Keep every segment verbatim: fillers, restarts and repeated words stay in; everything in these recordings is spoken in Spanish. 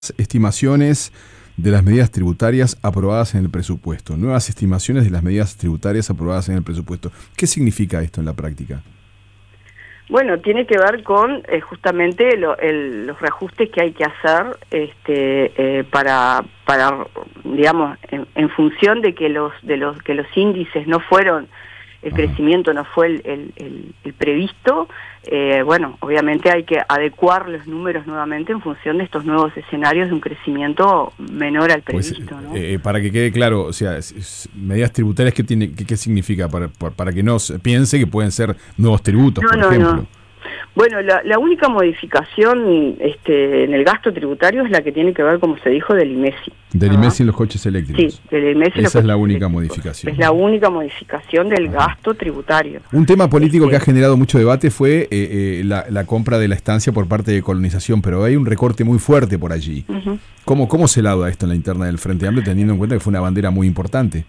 Estimaciones de las medidas tributarias aprobadas en el presupuesto. Nuevas estimaciones de las medidas tributarias aprobadas en el presupuesto. ¿Qué significa esto en la práctica? Bueno, tiene que ver con eh, justamente lo, el, los reajustes que hay que hacer este, eh, para, para, digamos, en, en función de que los, de los, que los índices no fueron, el Ajá. crecimiento no fue el, el, el, el previsto. Eh, bueno, obviamente hay que adecuar los números nuevamente en función de estos nuevos escenarios de un crecimiento menor al previsto, pues, ¿no? Eh, para que quede claro, o sea, es, es, medidas tributarias, ¿qué, tiene, qué, qué significa? Para, para, para que no se piense que pueden ser nuevos tributos, no, por no, ejemplo. No. Bueno, la, la única modificación este, en el gasto tributario es la que tiene que ver, como se dijo, del IMESI. Del IMESI en los coches eléctricos. Sí, del IMESI en los Esa es la coches única eléctricos. modificación. Es la única modificación del Ajá. gasto tributario. Un tema político este, que ha generado mucho debate fue eh, eh, la, la compra de la estancia por parte de Colonización, pero hay un recorte muy fuerte por allí. Uh-huh. ¿Cómo, ¿Cómo se lauda esto en la interna del Frente Amplio, teniendo en cuenta que fue una bandera muy importante?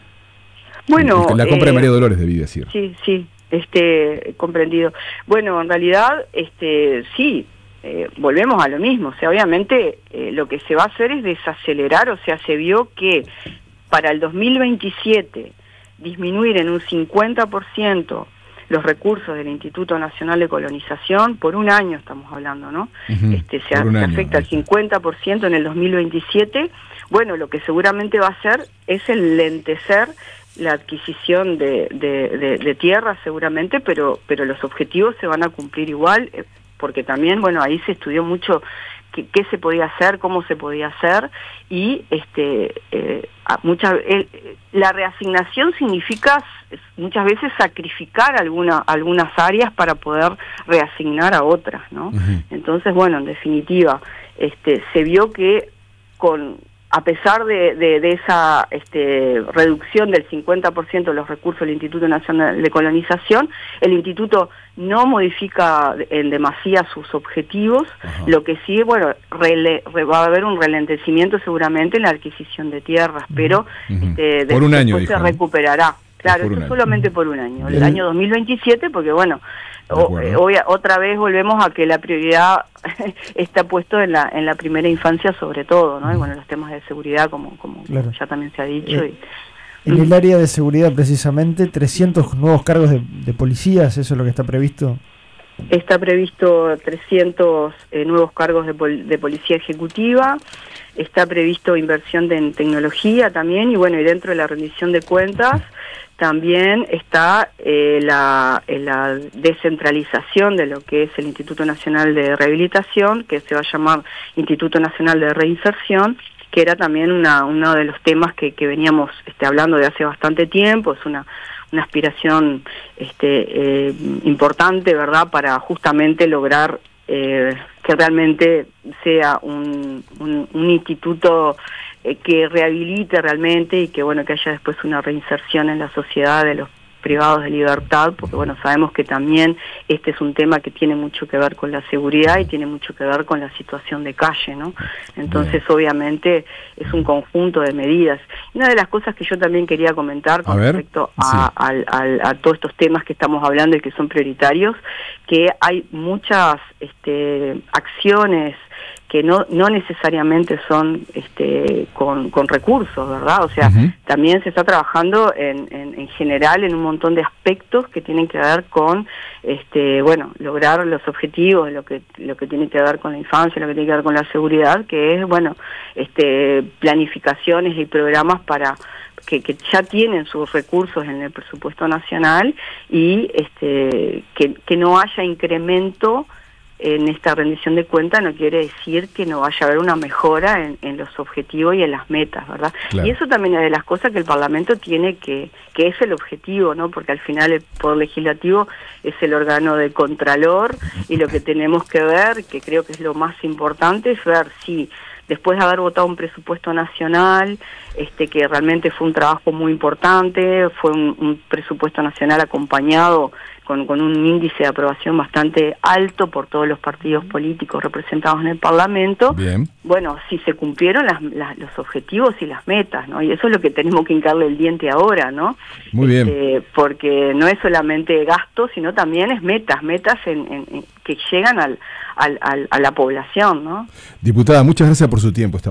Bueno, la compra eh, de María Dolores, debí decir. Sí, sí. Este, comprendido. Bueno, en realidad, este, sí, eh, volvemos a lo mismo. O sea, obviamente eh, lo que se va a hacer es desacelerar, o sea, se vio que para el dos mil veintisiete disminuir en un cincuenta por ciento los recursos del Instituto Nacional de Colonización, por un año estamos hablando, ¿no? Uh-huh. Este, se, se año, afecta al cincuenta por ciento en el dos mil veintisiete. Bueno, lo que seguramente va a hacer es el lentecer la adquisición de, de, de, de tierra seguramente, pero pero los objetivos se van a cumplir igual, porque también, bueno, ahí se estudió mucho qué, qué se podía hacer, cómo se podía hacer, y este eh, muchas eh, la reasignación significa muchas veces sacrificar alguna, algunas áreas para poder reasignar a otras, ¿no? Uh-huh. Entonces, bueno, en definitiva, este se vio que con a pesar de, de, de esa este, reducción del cincuenta por ciento de los recursos del Instituto Nacional de Colonización, el Instituto no modifica en demasía sus objetivos. Ajá. Lo que sí, bueno, rele, re, va a haber un ralentecimiento seguramente en la adquisición de tierras, uh-huh. pero uh-huh. Este, por un año, después dijo, se recuperará. Claro, esto solamente por un año, el año dos mil veintisiete, porque bueno, o, hoy, otra vez volvemos a que la prioridad está puesto en la en la primera infancia sobre todo, ¿no? Y bueno, los temas de seguridad, como como claro. ya también se ha dicho. Eh, y, en el área de seguridad, precisamente, trescientos nuevos cargos de, de policías, ¿eso es lo que está previsto? Está previsto trescientos eh, nuevos cargos de, pol de policía ejecutiva. Está previsto inversión de, en tecnología también, y bueno, y dentro de la rendición de cuentas también está eh, la, eh, la descentralización de lo que es el Instituto Nacional de Rehabilitación, que se va a llamar Instituto Nacional de Reinserción, que era también una, uno de los temas que, que veníamos este, hablando de hace bastante tiempo. Es una, una aspiración este, eh, importante, ¿verdad?, para justamente lograr eh, que realmente sea un, un, un instituto eh, que rehabilite realmente y que bueno que haya después una reinserción en la sociedad de los privados de libertad, porque bueno, sabemos que también este es un tema que tiene mucho que ver con la seguridad y tiene mucho que ver con la situación de calle, ¿no? Entonces, obviamente, es un conjunto de medidas. Una de las cosas que yo también quería comentar con a respecto ver, a, sí. a, a, a todos estos temas que estamos hablando y que son prioritarios, que hay muchas este, acciones que no no necesariamente son este con, con recursos, ¿verdad? O sea, uh-huh. también se está trabajando en, en, en general en un montón de aspectos que tienen que ver con este bueno, lograr los objetivos, lo que lo que tiene que ver con la infancia, lo que tiene que ver con la seguridad, que es bueno, este planificaciones y programas para que, que ya tienen sus recursos en el presupuesto nacional y este que, que no haya incremento en esta rendición de cuentas. No quiere decir que no vaya a haber una mejora en, en los objetivos y en las metas, ¿verdad? Claro. Y eso también es de las cosas que el Parlamento tiene que, que es el objetivo, ¿no? Porque al final el Poder Legislativo es el órgano de contralor y lo que tenemos que ver, que creo que es lo más importante, es ver si después de haber votado un presupuesto nacional, este que realmente fue un trabajo muy importante, fue un, un presupuesto nacional acompañado con, con un índice de aprobación bastante alto por todos los partidos políticos representados en el Parlamento. Bien. Bueno, si se cumplieron las, las, los objetivos y las metas, ¿no? Y eso es lo que tenemos que hincarle el diente ahora, ¿no? Muy este, bien. Porque no es solamente gasto, sino también es metas, metas en, en, en, que llegan al, al, al, a la población, ¿no? Diputada, muchas gracias por su tiempo.